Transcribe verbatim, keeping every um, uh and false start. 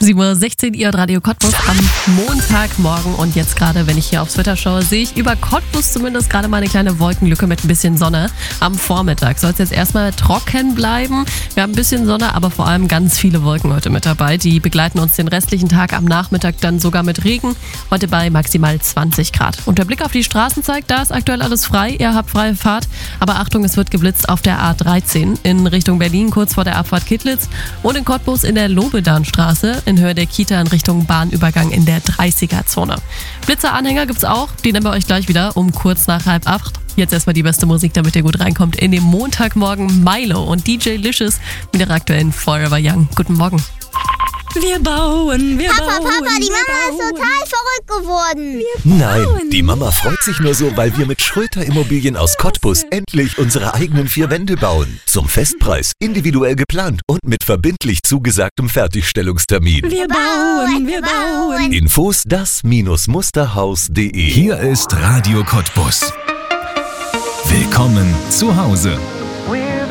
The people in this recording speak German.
sieben Uhr sechzehn, ihr Radio Cottbus am Montagmorgen. Und jetzt gerade, wenn ich hier aufs Wetter schaue, sehe ich über Cottbus zumindest gerade mal eine kleine Wolkenlücke mit ein bisschen Sonne. Am Vormittag soll es jetzt erstmal trocken bleiben. Wir haben ein bisschen Sonne, aber vor allem ganz viele Wolken heute mit dabei. Die begleiten uns den restlichen Tag, am Nachmittag dann sogar mit Regen. Heute bei maximal zwanzig Grad. Und der Blick auf die Straßen zeigt, da ist aktuell alles frei. Ihr habt freie Fahrt. Aber Achtung, es wird geblitzt auf der A dreizehn in Richtung Berlin, kurz vor der Abfahrt Kittlitz. Und in Cottbus in der Lobedanstraße in Höhe der Kita in Richtung Bahnübergang in der dreißiger-Zone. Blitzeranhänger gibt's auch, die nehmen wir euch gleich wieder um kurz nach halb acht. Jetzt erstmal die beste Musik, damit ihr gut reinkommt in den Montagmorgen. Milo und D J Licious mit ihrer aktuellen Forever Young. Guten Morgen. Wir bauen, wir Papa, bauen. Papa, die Mama wir ist bauen. total verrückt geworden. Nein, die Mama freut sich nur so, weil wir mit Schröter Immobilien aus Cottbus endlich unsere eigenen vier Wände bauen. Zum Festpreis, individuell geplant und mit verbindlich zugesagtem Fertigstellungstermin. Wir bauen, wir bauen. Infos das Musterhaus punkt de. Hier ist Radio Cottbus. Willkommen zu Hause.